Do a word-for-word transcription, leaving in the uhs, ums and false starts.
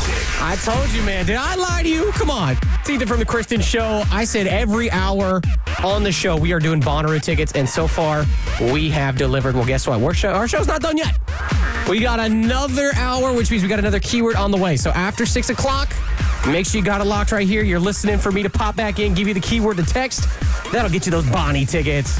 I told you, man. Did I lie to you? Come on. It's Ethan from The Kristen Show. I said every hour on the show we are doing Bonnaroo tickets, and so far we have delivered. Well, guess what? We're show, our show's not done yet. We got another hour, which means we got another keyword on the way. So after six o'clock, make sure you got it locked right here. You're listening for me to pop back in, give you the keyword to text. That'll get you those Bonnie tickets.